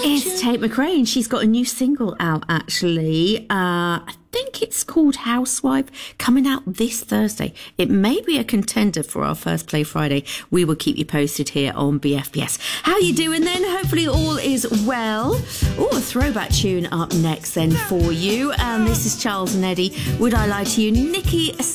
It's Tate McRae. She's got a new single out, actually. I think it's called Housewife, coming out this Thursday. It may be a contender for our First Play Friday. We will keep you posted here on BFBS. How you doing then? Hopefully all is well. Oh, a throwback tune up next then for you. And this is Charles and Eddie. Would I Lie to You? Nikki